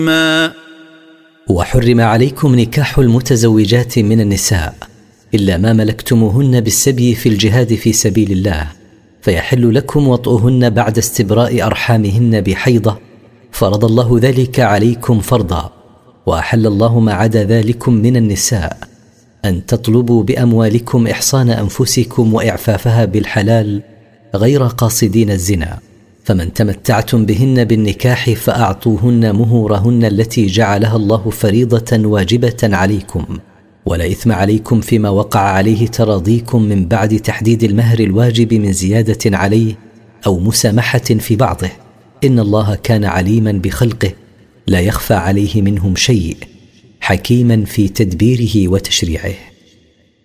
وحرم عليكم نكاح المتزوجات من النساء إلا ما ملكتموهن بالسبي في الجهاد في سبيل الله، فيحل لكم وطئهن بعد استبراء أرحامهن بحيضة، فرض الله ذلك عليكم فرضا. وأحل الله ما عدا ذلكم من النساء، أن تطلبوا بأموالكم إحصان أنفسكم وإعفافها بالحلال غير قاصدين الزنا. فمن تمتعتم بهن بالنكاح فأعطوهن مهورهن التي جعلها الله فريضة واجبة عليكم، ولا إثم عليكم فيما وقع عليه تراضيكم من بعد تحديد المهر الواجب من زيادة عليه أو مسامحة في بعضه، إن الله كان عليما بخلقه لا يخفى عليه منهم شيء، حكيما في تدبيره وتشريعه.